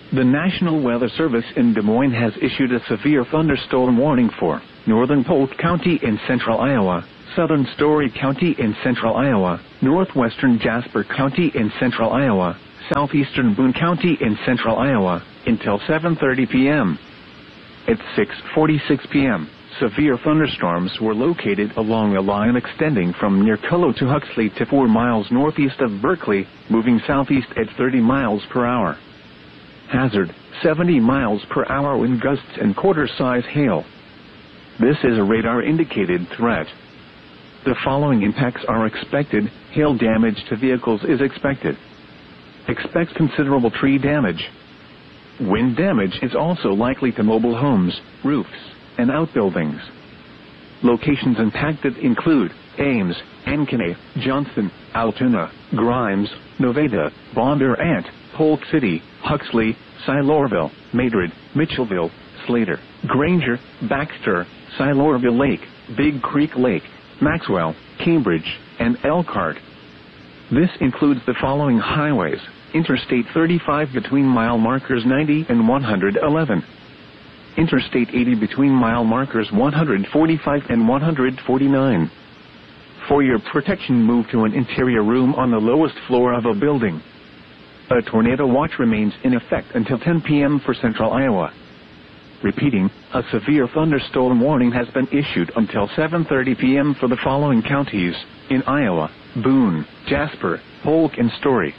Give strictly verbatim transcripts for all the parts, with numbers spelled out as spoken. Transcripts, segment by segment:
The National Weather Service in Des Moines has issued a severe thunderstorm warning for northern Polk County in central Iowa, southern Story County in central Iowa, northwestern Jasper County in central Iowa, southeastern Boone County in central Iowa, until seven thirty p.m. At six forty-six p.m., severe thunderstorms were located along a line extending from near Cullo to Huxley to four miles northeast of Berkeley, moving southeast at thirty miles per hour. Hazard, seventy miles per hour wind gusts and quarter-size hail. This is a radar-indicated threat. The following impacts are expected. Hail damage to vehicles is expected. Expect considerable tree damage. Wind damage is also likely to mobile homes, roofs, and outbuildings. Locations impacted include Ames, Ankeny, Johnston, Altoona, Grimes, Nevada, Bondurant, Polk City, Huxley, Silorville, Madrid, Mitchellville, Slater, Granger, Baxter, Silorville Lake, Big Creek Lake, Maxwell, Cambridge, and Elkhart. This includes the following highways: Interstate thirty-five between mile markers ninety and one hundred eleven. Interstate eighty between mile markers one hundred forty-five and one hundred forty-nine. For your protection, move to an interior room on the lowest floor of a building. A tornado watch remains in effect until ten p.m. for central Iowa. Repeating, a severe thunderstorm warning has been issued until seven thirty p.m. for the following counties in Iowa: Boone, Jasper, Polk, and Story.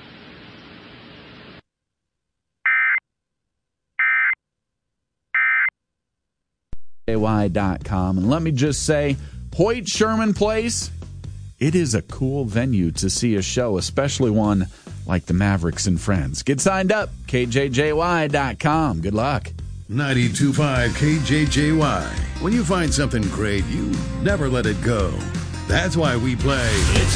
J Y dot com. And let me just say, Hoyt Sherman Place, it is a cool venue to see a show, especially one like the Mavericks and Friends. Get signed up, K J J Y dot com. Good luck. ninety-two point five K J J Y. When you find something great, you never let it go. That's why we play. It's